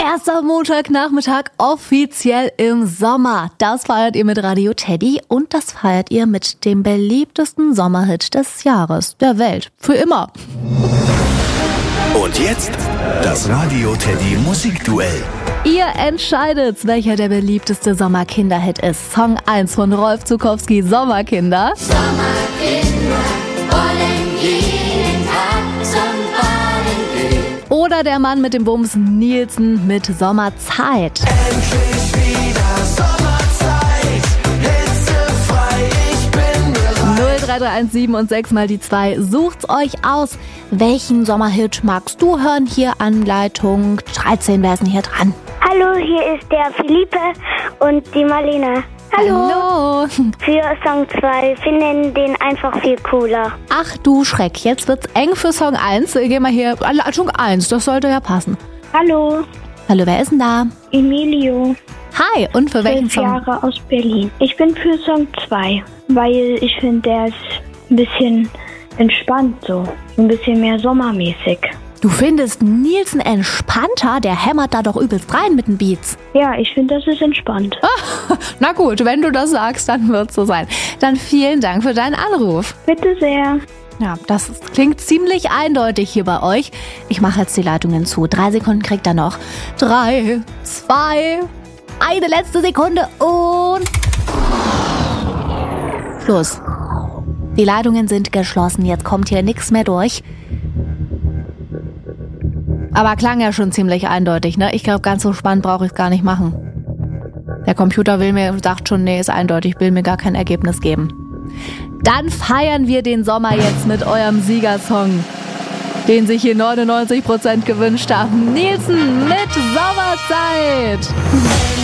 Erster Montagnachmittag offiziell im Sommer. Das feiert ihr mit Radio Teddy und das feiert ihr mit dem beliebtesten Sommerhit des Jahres, der Welt. Für immer. Und jetzt das Radio Teddy Musikduell. Ihr entscheidet, welcher der beliebteste Sommerkinderhit ist. Song 1 von Rolf Zuckowski, Sommerkinder. Sommerkinder wollen jeden Tag zum Baden gehen. Oder der Mann mit dem Bums Nielsen mit Sommerzeit. Endlich wieder Sommerzeit, hitzefrei, ich bin bereit. 03317 und 6 mal die 2. Sucht's euch aus. Welchen Sommerhit magst du hören? Hier an Leitung 13. Wer ist denn hier dran? Hallo, hier ist der Philippe und die Marlene. Hallo. Für Song 2 finden den einfach viel cooler. Ach du Schreck, jetzt wird's eng für Song 1. Gehen wir hier an Leitung 1, das sollte ja passen. Hallo, Hallo, wer ist denn da? Emilio, Hi, und für welchen 12 Song? Jahre aus Berlin. Ich bin für Song 2, weil ich finde, der ist ein bisschen entspannt so. Ein bisschen mehr sommermäßig. Du findest Nielsen entspannter? Der hämmert da doch übelst rein mit den Beats. Ja, ich finde, das ist entspannt. Na gut, wenn du das sagst, dann wird's so sein. Dann vielen Dank für deinen Anruf. Bitte sehr. Ja, das klingt ziemlich eindeutig hier bei euch. Ich mache jetzt die Leitungen zu. 3 Sekunden kriegt er noch. 3, 2, eine letzte Sekunde und Schluss. Die Leitungen sind geschlossen. Jetzt kommt hier nichts mehr durch. Aber klang ja schon ziemlich eindeutig, ne? Ich glaube, ganz so spannend brauche ich es gar nicht machen. Der Computer sagt schon, nee, ist eindeutig, will mir gar kein Ergebnis geben. Dann feiern wir den Sommer jetzt mit eurem Siegersong, den sich hier 99% gewünscht haben. Nielsen mit Sommerzeit.